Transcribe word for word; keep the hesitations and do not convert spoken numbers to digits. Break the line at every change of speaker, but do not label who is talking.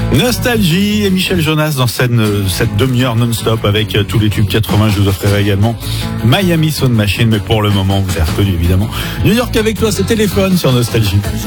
Nostalgie et Michel Jonas dans cette, cette demi-heure non-stop avec tous les tubes quatre-vingts. Je vous offrirai également Miami Sound Machine, mais pour le moment, vous avez reconnu évidemment New York avec toi, c'est Téléphone sur Nostalgie.